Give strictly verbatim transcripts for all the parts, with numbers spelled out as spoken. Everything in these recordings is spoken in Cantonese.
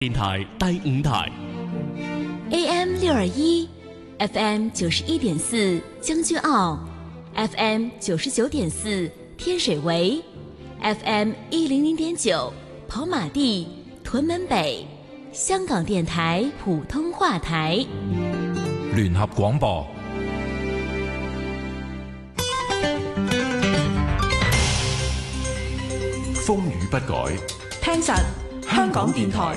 電台第五台 A M 六二一 F M 九十一點四將軍澳 F M 九十九點四天水圍 F M 一零零點九跑馬地屯門北，香港電台普通話台聯合廣播。風雨不改， 聽實香港電台。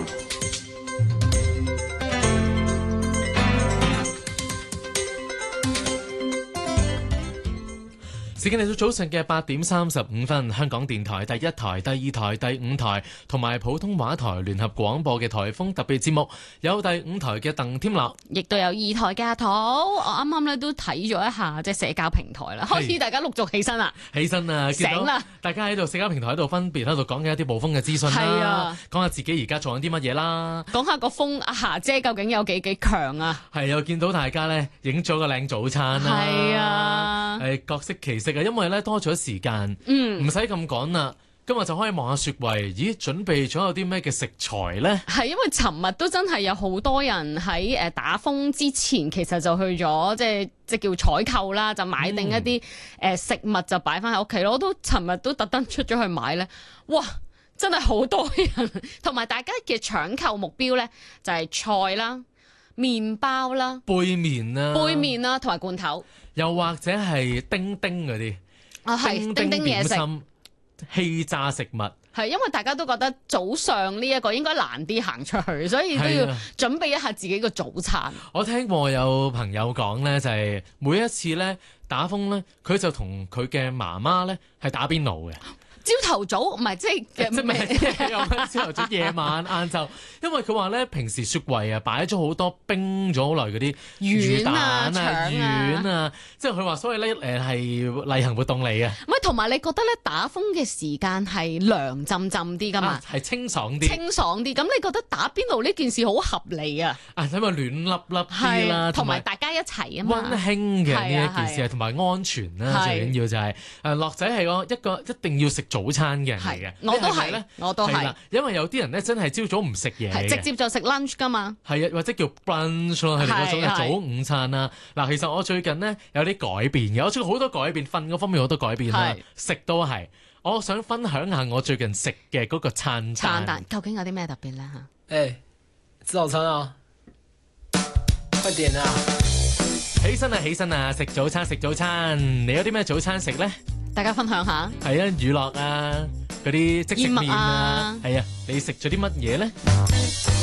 時間嚟到早晨嘅八點三十五分，香港電台第一台、第二台、第五台同埋普通話台聯合廣播嘅颱風特別節目，有第五台嘅鄧添立， 亦都有二台嘅阿土。我啱啱咧都睇咗一下即係社交平台啦，開始大家陸續起身啦， 起身啊， 醒啦！ 大家喺度社交平台喺度分別喺度講緊一啲暴風嘅資訊啦， 係啊， 講下自己而家做緊啲乜嘢啦， 講下個風阿霞姐究竟有幾幾強啊？ 係又見到大家咧影咗個靚早餐啦， 係啊， 係各式其式啊，因為咧多咗時間，唔使咁趕啦。今日就可以望下雪櫃，咦？準備咗有啲咩嘅食材呢？係因為尋日都真係有好多人喺誒打風之前，其實就去咗即係即叫採購啦，就買定一啲誒食物就擺翻喺屋企咯。我都尋日都特登出咗去買呢。哇！真係好多人，同埋大家嘅搶購目標呢，就係菜啦、麵包啦、 杯麵啦、 杯麵啦，同埋罐頭， 又或者係叮叮嗰啲啊，係叮叮嘢食。 氣炸食物係，因為大家都覺得早上呢一個應該難啲行出去，所以都要準備一下自己個早餐。 我聽過有朋友講呢，就係每一次呢打風呢，佢就同佢嘅媽媽呢係打邊爐嘅。 朝頭早唔係即係即係有乜朝頭早、夜晚、晏晝，因為佢話咧平時雪櫃啊擺咗好多冰咗好耐嗰啲魚蛋啊、丸啊，即係佢話所以咧誒係例行活動嚟嘅。 唔係，同埋你覺得咧打風嘅時間係涼浸浸啲噶嘛？ 係、啊、清爽啲， 清爽啲。咁你覺得打邊爐呢件事好合理啊？ 啊，因為暖粒粒啲啦， 同埋大家一齊啊嘛， 溫馨嘅呢一件事啊，同埋安全啦，最緊要就係誒樂仔係個一個一定要食早餐嘅人嚟嘅， 我都係咧，我都係。 因為有啲人咧真係朝早唔食嘢， 直接就食 lunch 噶嘛。 係啊，或者叫 brunch 咯，佢哋嗰種嘅早午餐啦。嗱，其實我最近呢，有啲改變嘅，我做好多改變，瞓嗰方面好多改變啦，食都係。我想分享下我最近食嘅嗰個餐餐， 餐究竟有啲咩特別咧嚇？ 誒、欸，吃早餐啊！快點啊！ 起身啊，起身啊，食早餐食早餐。你有啲咩早餐食咧？ 大家分享下。 係啊，乳酪啊，嗰啲即食麵啊，係啊，你食咗啲乜嘢咧？